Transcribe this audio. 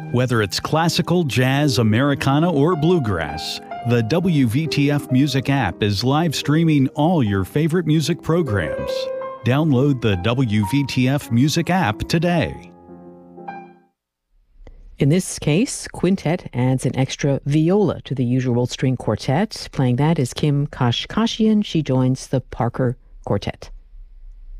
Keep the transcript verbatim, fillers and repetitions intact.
Whether it's classical, jazz, Americana, or bluegrass, the W V T F Music app is live streaming all your favorite music programs. Download the W V T F Music app today. In this case, quintet adds an extra viola to the usual string quartet. Playing that is Kim Kashkashian. She joins the Parker Quartet.